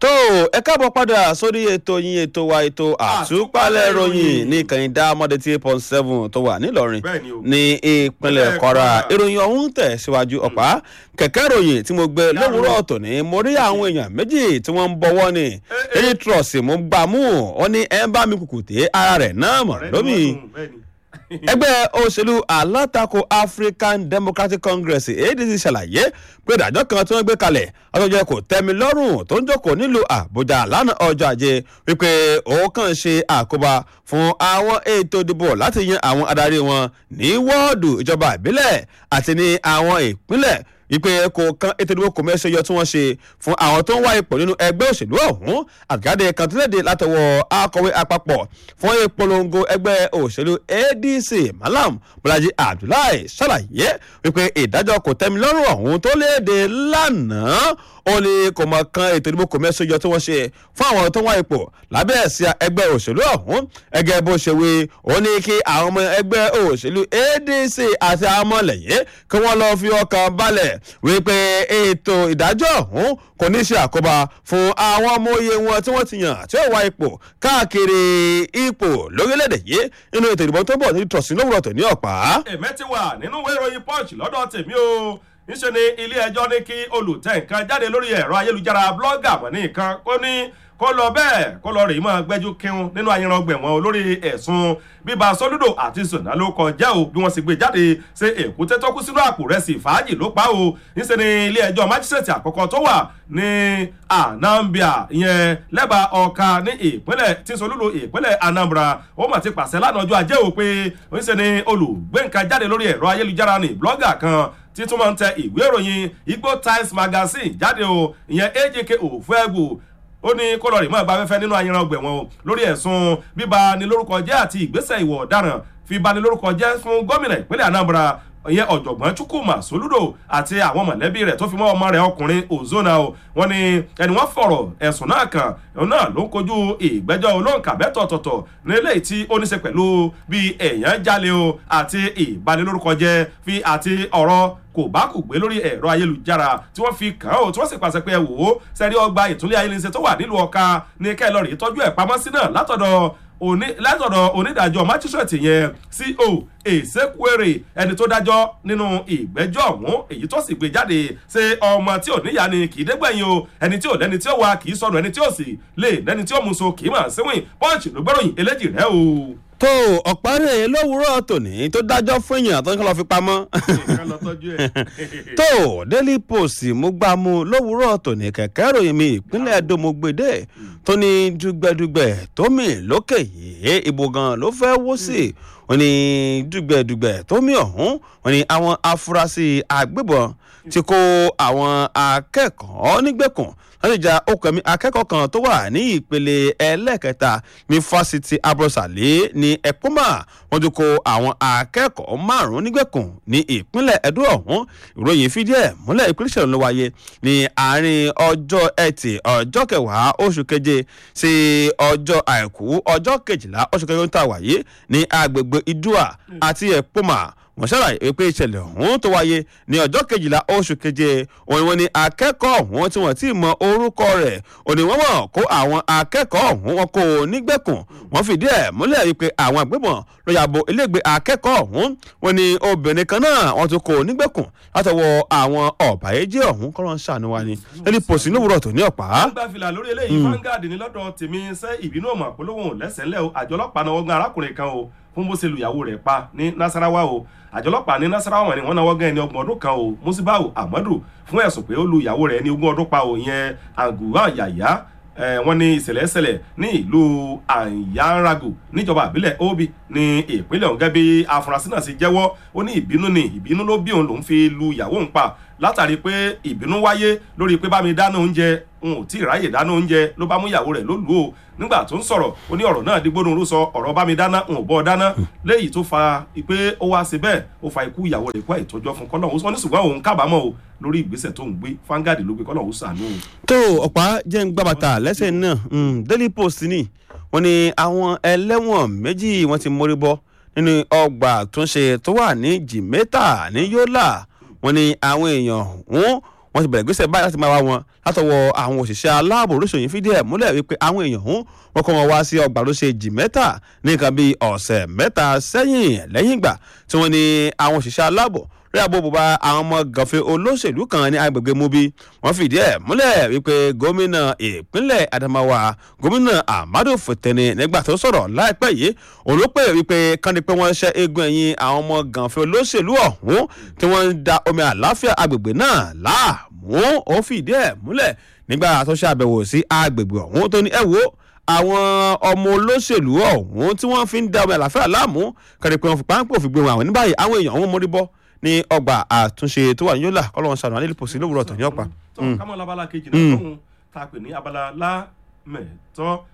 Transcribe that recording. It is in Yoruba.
tó ẹ káàbọ̀ padà sórí ètò yín ètò wa ètò àtúpalẹ̀ ìròyìn ní kànìdá mọ́dé 8.7 tó wà nílọrin ní ìpínlẹ̀ Kwara ìròyìn ọ̀hún tẹ̀ síwájú ọ̀pá kẹ̀kẹ́ ìròyìn tí mo gbé lówùúrọ̀ tòní mo rí àwọn èèyàn méjì tí wọ́n ń bọ̀wọ́ ni èyí trọ̀sì mo gbà mú ọ ní ẹ ń bá mi kùkùté ara rẹ̀ náà mọ̀ lómi. ẹgbẹ́ òṣèlú alátakò African Democratic Congress ADC ṣàlàyé pé ìdájọ́ kan tí wọ́n gbé kalẹ̀ ọjọ́ kò tẹ́mi lọ́rùn tó ń jókòó nílùú Àbújá lánàá ọjọ́ ajé wípé ó kàn ṣe àkóbá fún àwọn ètò ìdìbò láti yan àwọn adarí wọn ní wọ́ọ̀dù ìjọba ìbílẹ̀ àti ní àwọn ìpínlẹ̀ wípé kò kan ètò ìdìbò kò mẹ́sẹ̀ yọ tí wọ́n ṣe fún àwọn tó ń wá ipò nínú ẹgbẹ́ òṣèlú ọ̀hún àtìjáde kan tó léde látọwọ́ akọ̀wé àpapọ̀ fún ìpolongo ẹgbẹ́ òṣèlú ADC Malam Bọ́lájí Abdullahi ṣàlàyé wípé ìdájọ́ kò tẹ́mi lọ́rùn ọ̀hún tó léde lánàá ó ní kò mọ̀ kan ètò ìdìbò kò mẹ́sẹ̀ yọ tí wọ́n ṣe fún àwọn tó ń wá ipò lábẹ́ ẹ̀sìn ẹgbẹ́ òṣèlú ọ̀hún ẹgẹ́ bó ṣe wí ó ní kí àwọn ọmọ ẹgbẹ́ òṣèlú ADC àti àwọn ọmọlẹ́yìn kí wọ́n lọ́ọ́ fi ọkàn balẹ̀ wípé ètò ìdájọ́ ọ̀hún kò ní ṣe àkóbá fún àwọn ọmọ oyè wọn tí wọ́n ti yàn tí ó wá ipò káàkiri ipò lórílẹ̀‐èdè yìí nínú ètò ìdìbò tó bọ̀ ní tọ̀sí lówùrọ̀ tó ní ọ̀pá. èmi ti wà nínú ìwé ìròyìn Punch lọ́dọ̀ tèmi o níṣẹ́ ni ilé ẹjọ́ ní kí olùtẹ̀ nǹkan jáde lórí ẹ̀rọ ayélujára blọ́gà mọ̀ ní nǹkan kó lọ bẹ́ẹ̀ kó lọ rèé máa gbẹ́jú kírun nínú ayanrangbẹ̀wọ̀n lórí ẹ̀sùn bíba Soludo àti Sona ló kọjá o bí wọ́n sì gbé jáde ṣe èkúté tó kú sínú àpò rẹ̀ sí fàájì ló pa o níṣẹ́ ni ilé ẹjọ́ májísírèètì àkọ́kọ́ tó wà ní Anambra ìyẹn lẹ́bàá Ọ̀ka ní ìpínlẹ̀ tí Soludo ìpínlẹ̀ Anambra ó mà ti pàṣẹ lánàá ọjọ́ ajé o pé níṣẹ́ ni olùgbé nǹkan jáde lórí ẹ̀rọ ayélujára ní blọ́gà kan títún máa ń tẹ ìwé ìròyìn Igbo Times Magazine jáde o ìyẹn AJK Ofegbu ó ní kó lọ rí mọ́ ẹgbẹ́ afẹ́fẹ́ nínú ayanrangbẹ̀wọ̀n o lórí ẹ̀sùn bíba ni lórúkọ jẹ́ àti ìgbésẹ̀ ìwọ̀ ọ̀daràn fi ba ni lórúkọ jẹ́ fún gómìnà ìpínlẹ̀ Anambra ìyẹn ọ̀jọ̀gbọ́n Chukwuma Soludo àti àwọn mọ̀lẹ́bí rẹ̀ tó fi mọ́ ọmọ rẹ̀ ọkùnrin Ozona o wọ́n ní ẹni wọ́n fọ̀rọ̀ ẹ̀sùn náà kàn òun náà ló ń kojú ìgbẹ́jọ́ olóǹkà mẹ́tọ̀ ọ̀tọ̀ọ̀tọ̀ ní eléyìí tí ó ní ṣe pẹ̀lú bí èèyàn jalè o àti ìbanilórúkọjẹ́ fi àti ọ̀rọ̀ kò bá kò gbé lórí ẹ̀rọ ayélujára tí wọ́n fi kàn ó tí wọ́n sì pàṣẹ pé ẹ wò ó sẹ́rí ọgbà ìtúnlẹ̀ ayélujára tó wà nílùú Ọ̀ka ní kẹ́lọ́rì tọ́jú ẹ̀ pamọ́ sí náà látọ̀dọ̀ onídàájọ́ májísírèètì yẹn CO Ezekwere ẹni tó dájọ́ nínú ìgbẹ́jọ́ ọ̀hún èyí tó sì gbé jáde ṣe ọmọ tí ò níyà ni kì í dégbẹ̀yìn o ẹni tí ò lẹ́ni tí ó wà kì í sọnù ẹni tí ò sì lè lẹ́ni tí ó mú so kì í mà síwìn Punch ló gbẹ́ròyìn eléjì rẹ o. tó ọ̀párẹ̀ lówùúrọ̀ tòní tó dájọ́ fún èèyàn tó ń kọ́ lọ fi pamọ́. tó Daily Post mo gbà mú lówùúrọ̀ tòní kẹ̀kẹ́ ìròyìn mi ìpínlẹ̀ Edo mo gbèdé tó ní dùgbẹ̀dùgbẹ̀ tó mì lókè yìí ìbò gan ló fẹ́ wó sí wọ́n ní dùgbẹ̀dùgbẹ̀ tó mì ọ̀hún wọ́n ní àwọn afurasí agbébọn ti kó àwọn akẹ́kọ̀ọ́ nígbèkùn láti ja okùn ẹ̀mí akẹ́kọ̀ọ́ kan tó wà ní ìpele ẹlẹ́kẹta ní fásitì Abrosale ní Ekpoma wọ́n ti kó àwọn akẹ́kọ̀ọ́ 5 nígbèkùn ní ìpínlẹ̀ Edo ọ̀hún ìròyìn fìdí ẹ̀ múlẹ̀ ìpínlẹ̀ ìṣẹ̀lẹ̀ ló wáyé ní àárín ọjọ́ Ẹtì ọjọ́ 10 oṣù keje sí ọjọ́ Àìkú ọjọ́ 12 oṣù keje tó wáyé ní agbègbè Idua àti Ekpoma wọ́n ṣàlàyé pé ìṣẹ̀lẹ̀ ọ̀hún tó wáyé ní ọjọ́ 12 oṣù keje òun ni akẹ́kọ̀ọ́ ọ̀hún tí wọ́n ti mọ orúkọ rẹ̀ òní wọ́n mọ̀ kó àwọn akẹ́kọ̀ọ́ ọ̀hún wọn kó nígbèkùn wọ́n fìdí ẹ̀ múlẹ̀ wípé àwọn àgbébọn ló yàbò ilégbè akẹ́kọ̀ọ́ ọ̀hún wọ́n ní obìnrin kan náà wọ́n tún kó nígbèkùn látọwọ́ àwọn ọ̀bàyéjẹ́ ọ̀hún kọ́ lọ́n ṣàánú wa ni ẹni pòsí lówùúrọ̀ tó ní ọ̀pá. wọ́n gbà fìlà lórí eléyìí Vanguard ní lọ́dọ̀ tèmi ṣe ìbínú ọmọ àpolówó lẹ́sẹ̀ńlẹ̀ o àjọ ọlọ́pàá náà wọ́n gbọ́n arákùnrin kan o fún bó ṣe lu ìyàwó rẹ̀ pa ní Nasarawa o àjọ ọlọ́pàá ní Nasarawa wọn ni wọ́n náwó gan ẹni 20 ọdún kan o Musibau Ahmadu fún ẹ̀sùn pé ó lu ìyàwó rẹ̀ ní 20 ọdún pa o yẹn Anguwa Yaya wọ́n ní ìṣẹ̀lẹ̀ ní ìlú Anyaragu níjọba àbílẹ̀ Obi ní ìpínlẹ̀ ọ̀hún gẹ́gẹ́ bí afurasí náà ṣe jẹ́wọ́ ó ní ìbínú ló bí òun lòún fi lu ìyàwó òun pa látàrí pé ìbínú wáyé lórí pé bá mi dáná oúnjẹ n ò tí ì ráyè dáná oúnjẹ ló bá mú ìyàwó rẹ̀ ló lù ó nígbà tó ń sọ̀rọ̀ ó ní ọ̀rọ̀ náà dígbónú ló sọ ọ̀rọ̀ bá mi dáná n ò bọ́ dáná léyìí tó fa pé ó wá sí bẹ́ẹ̀ ó fa ikú ìyàwó rẹ̀ kó àìtọ́jọ́ fún kọ́lọ́hún ó ní ṣùgbọ́n òun kábàámọ̀ o lórí ìgbésẹ̀ tó ń gbé Vanguard ló gbé kọ́lọ́hún ṣàánú. tó ọ̀pá jẹ́ ń gbàbàtà lẹ́sẹ̀ náà Daily Post ni wọ́n ní àwọn ẹlẹ́wọ̀n méjì wọ́n ti mórí bọ́ nínú ọgbà àtúnṣe tó wà ní Jimeta ní Yola wọ́n ní àwọn èèyàn wọ́n ti bẹ̀rẹ̀ gbèsè báyìí láti máa wá wọn látọwọ́ àwọn òṣìṣẹ́ aláàbò oríṣiríṣi fìdí ẹ̀ múlẹ̀ wípé àwọn èèyàn wọn kọ́ wọn wá sí ọgbà ló ṣe jì mẹ́ta ní nǹkan bíi ọ̀sẹ̀ mẹ́ta sẹ́yìn lẹ́yìn ìgbà tí wọ́n ní àwọn òṣìṣẹ́ aláàbò rí àbòbò bá àwọn ọmọ gànfẹ́ olóṣèlú kan ní agbègbè Mubi wọ́n fìdí ẹ̀ múlẹ̀ wípé gómìnà ìpínlẹ̀ Adamawa gómìnà Ahmadu Finteni nígbà tó sọ̀rọ̀ láìpẹ́ yìí òun ló pè wípé kán ni pé wọ́n ṣẹ́ eégún ẹ̀yìn àwọn ọmọ gànfẹ́ olóṣèlú ọ̀hún tí wọ́n ń da omi àláfíà agbègbè náà láàmú ó fìdí ẹ̀ múlẹ̀ nígbà tó ṣe àbẹ̀wò sí agbègbè ọ̀hún tó ní ẹ wo àwọn ọmọ olóṣèlú ọ̀hún tí wọ́n fi ń da omi àláfíà láàmú kán ni pé wọ́n fi páńpẹ́ òfin gbé wọn àwọn ní báyìí àwọn èèyàn wọn mórí bọ́ ní ọgbà àtúnṣe tó wà ní Yólà kọ́lọ́wọ́n ṣàdùn alẹ́ lẹ́pọ̀ sí lówùrọ̀ tọ̀ ní ọ̀pá. kámọ́ labala kejì náà tóun tá a pè ní abala lámẹ̀tọ́